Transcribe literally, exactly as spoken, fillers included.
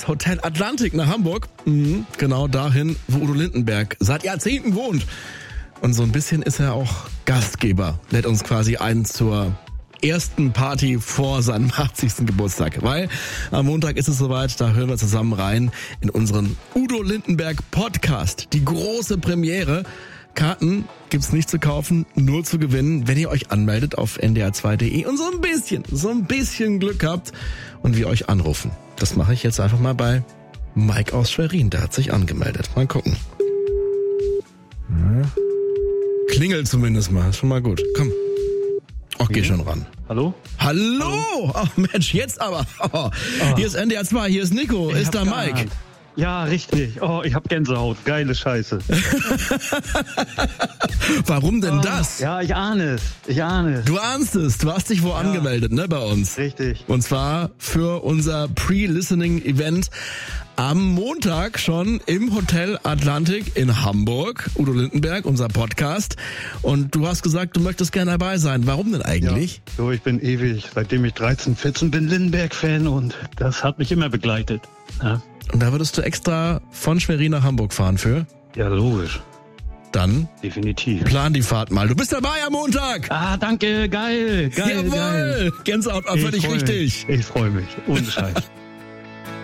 ins Hotel Atlantik nach Hamburg. Mhm, genau dahin, wo Udo Lindenberg seit Jahrzehnten wohnt. Und so ein bisschen ist er auch Gastgeber. Lädt uns quasi ein zur ersten Party vor seinem achtzigsten Geburtstag. Weil am Montag ist es soweit, da hören wir zusammen rein in unseren Udo Lindenberg Podcast. Die große Premiere. Karten gibt's nicht zu kaufen, nur zu gewinnen, wenn ihr euch anmeldet auf n d r zwei punkt d e und so ein bisschen, so ein bisschen Glück habt und wir euch anrufen. Das mache ich jetzt einfach mal bei Mike aus Schwerin, der hat sich angemeldet. Mal gucken. Ja. Klingelt zumindest mal, ist schon mal gut. Komm. Ach, geh schon ran. Hallo? Hallo? Hallo? Oh Mensch, jetzt aber. Oh. Oh. Hier ist N D R zwei, hier ist Nico, Ich ist da hab Mike. geahnt. Ja, richtig. Oh, ich hab Gänsehaut. Geile Scheiße. Warum denn Oh, das? Ja, ich ahne es. Ich ahne es. Du ahnst es, du hast dich wo angemeldet, ne, bei uns. Richtig. Und zwar für unser Pre-Listening-Event am Montag schon im Hotel Atlantik in Hamburg. Udo Lindenberg, unser Podcast. Und du hast gesagt, du möchtest gerne dabei sein. Warum denn eigentlich? Ja, so, ich bin ewig, seitdem ich dreizehn, vierzehn bin, Lindenberg-Fan und das hat mich immer begleitet. Ja, Und da würdest du extra von Schwerin nach Hamburg fahren für? ja logisch. Dann Definitiv. plan die Fahrt mal. Du bist dabei am Montag! Ah, danke. Geil. Geil, geil. Jawohl! Gänsehaut war Ich völlig freu richtig. Mich. Ich freue mich. Ohne Scheiß.